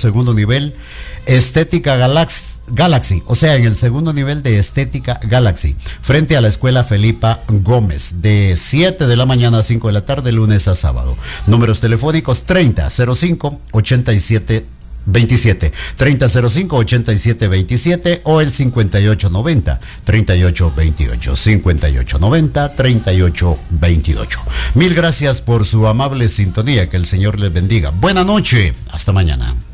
segundo nivel, Estética Galaxy, o sea, en el segundo nivel de Estética Galaxy, frente a la Escuela Felipa Gómez, de 7 de la mañana a 5 de la tarde, lunes a sábado. Números telefónicos 3005-8727, 3005-8727 o el 5890-3828, 5890-3828. Mil gracias por su amable sintonía, que el Señor les bendiga. Buena noche, hasta mañana.